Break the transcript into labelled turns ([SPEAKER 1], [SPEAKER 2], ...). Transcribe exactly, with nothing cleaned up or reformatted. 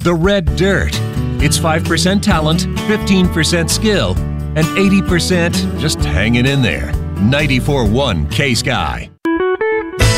[SPEAKER 1] The Red Dirt. It's five percent talent, fifteen percent skill, and eighty percent just hanging in there. ninety-four point one K-Sky.